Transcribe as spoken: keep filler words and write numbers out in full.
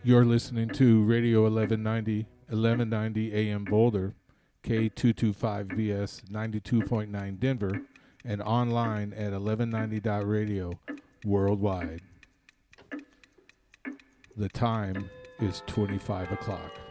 You're listening to Radio eleven ninety, eleven ninety A M Boulder, K two twenty-five B S ninety-two point nine Denver, and online at eleven ninety dot radio worldwide. The time is twenty-five o'clock.